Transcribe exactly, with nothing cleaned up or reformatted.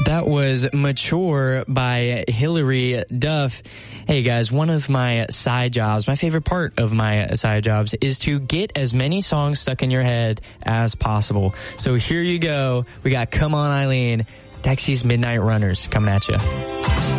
That was Mature by Hillary Duff. Hey guys, one of my side jobs, my favorite part of my side jobs is to get as many songs stuck in your head as possible. So here you go. We got Come On Eileen, Dexy's Midnight Runners coming at you.